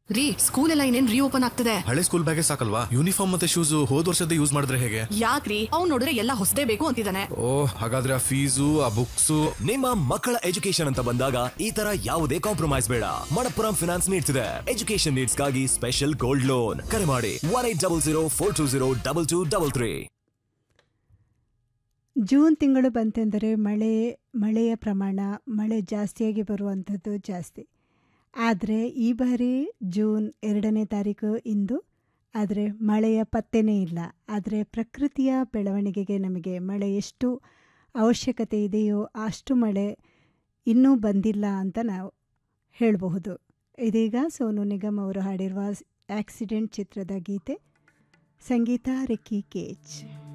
ರೀ, ಸ್ಕೂಲ್ ಎಲ್ಲ ಇನ್ನೇನ್ ರೀಓಪನ್ ಆಗ್ತದೆ. ಹಳೆ ಸ್ಕೂಲ್ ಬ್ಯಾಗೇ ಸಾಕಲ್ವಾ? ಯೂನಿಫಾರ್ಮ್ ಮತ್ತೆ ಶೂಸ್ ಹೋದ್ ವರ್ಷದ ಯೂಸ್ ಮಾಡಿದ್ರೆ ಹೇಗೆ? ಯಾಕ್ರಿ, ಅವ್ನು ನೋಡಿದ್ರೆ ಎಲ್ಲ ಹೊಸದೇ ಬೇಕು ಅಂತಿದ್ದಾನೆ. ಓ, ಹಾಗಾದ್ರೆ ಆ ಫೀಸು, ಆ ಬುಕ್ಸ್. ನಿಮ್ಮ ಮಕ್ಕಳ ಎಜುಕೇಶನ್ ಅಂತ ಬಂದಾಗ ಈ ತರ ಯಾವುದೇ ಕಾಂಪ್ರಮೈಸ್ ಬೇಡ. ಮಣಪ್ಪುರಂ ಫಿನಾನ್ಸ್ ನೀಡ್ಸ್ ಇದೆ ಎಜುಕೇಶನ್ ನೀಡ್ಸ್ ಗಾಗಿ ಸ್ಪೆಷಲ್ ಗೋಲ್ಡ್ ಲೋನ್. ಕರೆ ಮಾಡಿ 1800420223. ಜೂನ್ ತಿಂಗಳು ಬಂತೆಂದರೆ ಮಳೆಯ ಪ್ರಮಾಣ ಜಾಸ್ತಿಯಾಗಿ ಬರುವಂಥದ್ದು ಜಾಸ್ತಿ. ಆದರೆ ಈ ಬಾರಿ ಜೂನ್ 2ನೇ ತಾರೀಕು ಇಂದು, ಆದರೆ ಮಳೆಯ ಪತ್ತೆನೇ ಇಲ್ಲ. ಆದರೆ ಪ್ರಕೃತಿಯ ಬೆಳವಣಿಗೆಗೆ ನಮಗೆ ಮಳೆ ಎಷ್ಟು ಅವಶ್ಯಕತೆ ಇದೆಯೋ ಅಷ್ಟು ಮಳೆ ಇನ್ನೂ ಬಂದಿಲ್ಲ ಅಂತ ನಾವು ಹೇಳಬಹುದು. ಇದೀಗ ಸೋನು ನಿಗಮ್ ಅವರು ಹಾಡಿರುವ ಆಕ್ಸಿಡೆಂಟ್ ಚಿತ್ರದ ಗೀತೆ, ಸಂಗೀತ ರಿಕ್ಕಿ ಕೇಜ್.